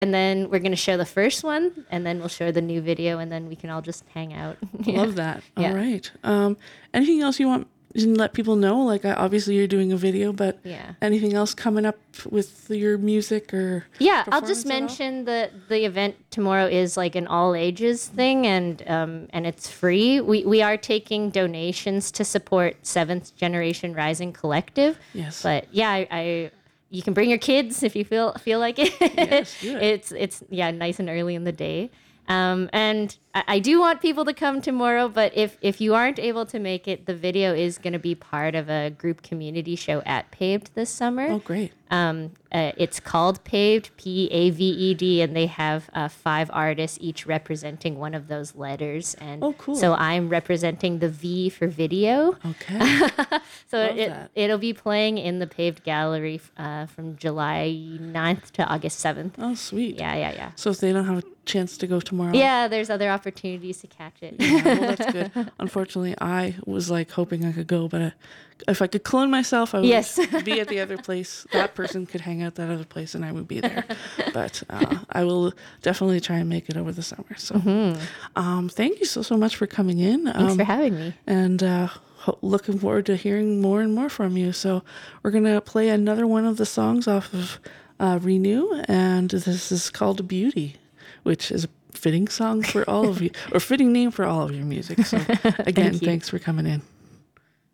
and then we're going to show the first one, and then we'll show the new video, and then we can all just hang out. Love that. Yeah. All right. Anything else you want to let people know? Like, obviously you're doing a video, but anything else coming up with your music or I'll just mention that the event tomorrow is like an all ages thing, and it's free. We are taking donations to support Seventh Generation Rising Collective. Yes. But you can bring your kids if you feel like it. Yes, do it. It's nice and early in the day. And I do want people to come tomorrow, but if you aren't able to make it, the video is going to be part of a group community show at Paved this summer. Oh, great. It's called Paved, Paved, and they have 5 artists, each representing one of those letters. And cool. So I'm representing the V for video. Okay. So it'll be playing in the Paved Gallery from July 9th to August 7th. Oh, sweet. Yeah. So if they don't have a chance to go tomorrow. Yeah, there's other opportunities to catch it. Yeah, well, that's good. Unfortunately, I was like hoping I could go, but if I could clone myself, I would be at the other place. That person could hang out that other place, and I would be there. But I will definitely try and make it over the summer. So thank you so much for coming in. Thanks for having me. And looking forward to hearing more and more from you. So we're going to play another one of the songs off of Renew, and this is called Beauty, which is a fitting song for all of you, or fitting name for all of your music. So again, thanks for coming in.